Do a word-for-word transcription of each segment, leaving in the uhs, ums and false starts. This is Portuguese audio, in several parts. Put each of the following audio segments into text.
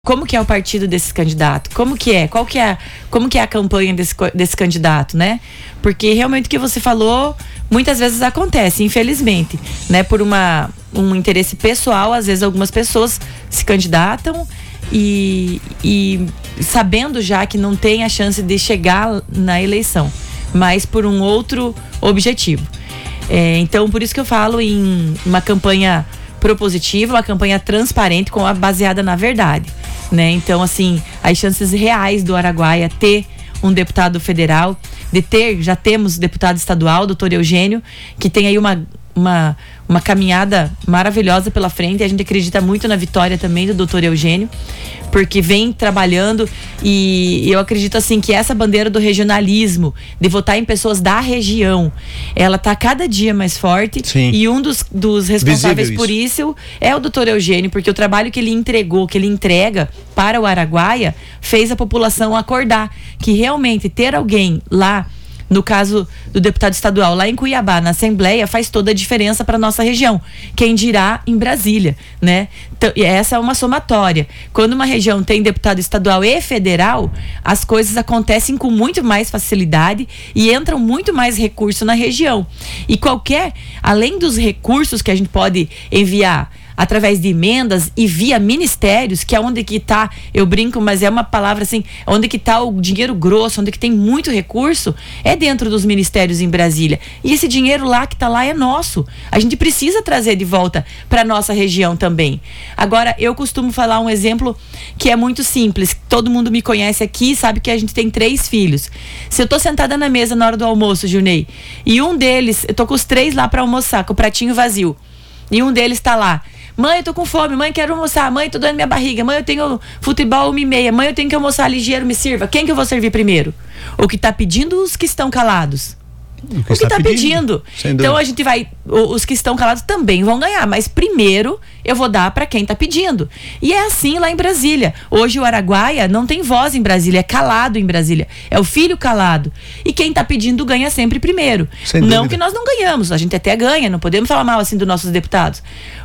Como que é o partido desse candidato? Como que é? Qual que é? Como que é a campanha desse, desse candidato, né? Porque realmente o que você falou, muitas vezes acontece, infelizmente, né? Por uma, um interesse pessoal, às vezes algumas pessoas se candidatam e, e sabendo já que não tem a chance de chegar na eleição, mas por um outro objetivo. É, então, por isso que eu falo em uma campanha propositiva, uma campanha transparente, com a baseada na verdade, né? Então, assim, as chances reais do Araguaia ter um deputado federal, de ter, já temos deputado estadual, doutor Eugênio, que tem aí uma, uma, uma caminhada maravilhosa pela frente, e a gente acredita muito na vitória também do doutor Eugênio, porque vem trabalhando, e eu acredito assim que essa bandeira do regionalismo, de votar em pessoas da região, ela tá cada dia mais forte. Sim. E um dos, dos responsáveis Visível por isso. isso é o doutor Eugênio, porque o trabalho que ele entregou, que ele entrega para o Araguaia, fez a população acordar que realmente ter alguém lá, no caso do deputado estadual lá em Cuiabá, na Assembleia, faz toda a diferença para nossa região. Quem dirá em Brasília, né? Então, essa é uma somatória. Quando uma região tem deputado estadual e federal, as coisas acontecem com muito mais facilidade e entram muito mais recursos na região. E qualquer, além dos recursos que a gente pode enviar através de emendas e via ministérios, que é onde que tá, eu brinco, mas é uma palavra assim, onde que tá o dinheiro grosso, onde que tem muito recurso, é dentro dos ministérios em Brasília. E esse dinheiro lá que tá lá é nosso. A gente precisa trazer de volta para nossa região também. Agora, eu costumo falar um exemplo que é muito simples. Todo mundo me conhece aqui, sabe que a gente tem três filhos. Se eu tô sentada na mesa na hora do almoço, Junei, e um deles, eu tô com os três lá para almoçar, com o pratinho vazio, e um deles tá lá: mãe, eu tô com fome, mãe, quero almoçar, mãe, tô doendo minha barriga, mãe, eu tenho futebol uma e meia, mãe, eu tenho que almoçar ligeiro, me sirva. Quem que eu vou servir primeiro? O que tá pedindo ou os que estão calados? O que, o que tá pedindo. pedindo. Então a gente vai, os que estão calados também vão ganhar, mas primeiro eu vou dar para quem tá pedindo. E é assim lá em Brasília. Hoje o Araguaia não tem voz em Brasília, é calado em Brasília. É o filho calado. E quem tá pedindo ganha sempre primeiro. Sem não dúvida. Que nós não ganhamos, a gente até ganha, não podemos falar mal assim dos nossos deputados.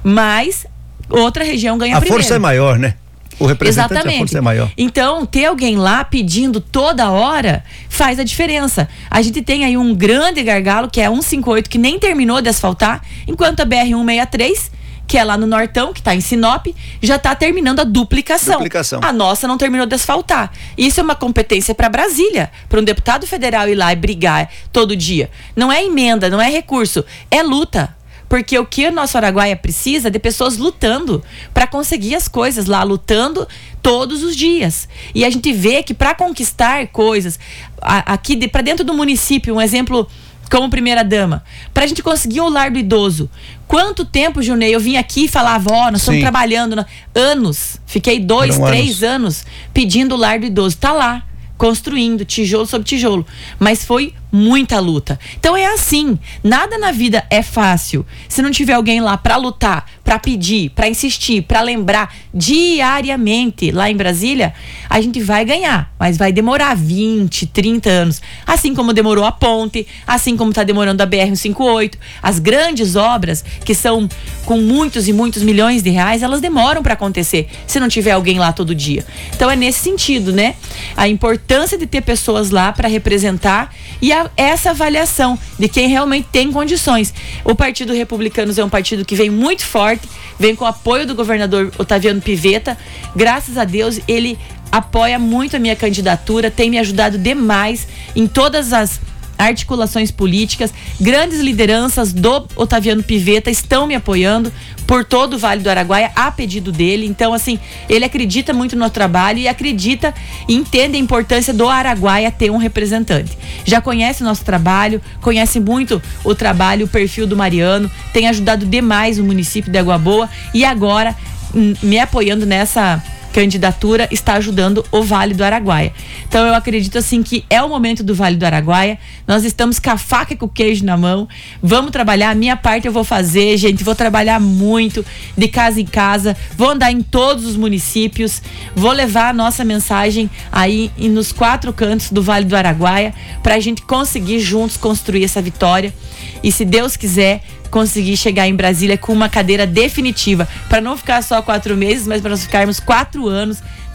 Mas outra região ganha a primeiro. A força é maior, né? O representante, exatamente. A força é maior. Então, ter alguém lá pedindo toda hora faz a diferença. A gente tem aí um grande gargalo, que é a cento e cinquenta e oito, que nem terminou de asfaltar, enquanto a B R cento e sessenta e três, que é lá no Nortão, que está em Sinop, já está terminando a duplicação. duplicação. A nossa não terminou de asfaltar. Isso é uma competência para Brasília, para um deputado federal ir lá e brigar todo dia. Não é emenda, não é recurso, é luta. Porque o que o nosso Araguaia precisa é de pessoas lutando para conseguir as coisas lá, lutando todos os dias. E a gente vê que para conquistar coisas a, aqui de, para dentro do município, um exemplo como primeira dama, para a gente conseguir o lar do idoso. Quanto tempo, Junei, eu vim aqui e falava, ó, oh, nós estamos trabalhando na... anos, fiquei dois, Foram três anos. anos pedindo o lar do idoso, tá lá, construindo tijolo sobre tijolo, mas foi muita luta. Então é assim, nada na vida é fácil se não tiver alguém lá para lutar, para pedir, para insistir, para lembrar diariamente. Lá em Brasília a gente vai ganhar, mas vai demorar vinte, trinta anos, assim como demorou a ponte, assim como está demorando a B R cento e cinquenta e oito. As grandes obras que são com muitos e muitos milhões de reais, elas demoram para acontecer se não tiver alguém lá todo dia. Então é nesse sentido, né? A importância de ter pessoas lá para representar e a, essa avaliação de quem realmente tem condições. O Partido Republicano é um partido que vem muito forte, vem com o apoio do governador Otaviano Pivetta. Graças a Deus, ele apoia muito a minha candidatura, tem me ajudado demais em todas as articulações políticas. Grandes lideranças do Otaviano Pivetta estão me apoiando por todo o Vale do Araguaia a pedido dele. Então, assim, ele acredita muito no trabalho e acredita e entende a importância do Araguaia ter um representante. Já conhece o nosso trabalho, conhece muito o trabalho, o perfil do Mariano, tem ajudado demais o município de Água Boa e agora, me apoiando nessa candidatura, está ajudando o Vale do Araguaia. Então eu acredito assim que é o momento do Vale do Araguaia. Nós estamos com a faca e com o queijo na mão. Vamos trabalhar, a minha parte eu vou fazer, gente, vou trabalhar muito de casa em casa, vou andar em todos os municípios, vou levar a nossa mensagem aí nos quatro cantos do Vale do Araguaia para a gente conseguir juntos construir essa vitória e, se Deus quiser, conseguir chegar em Brasília com uma cadeira definitiva, para não ficar só quatro meses, mas para nós ficarmos quatro anos.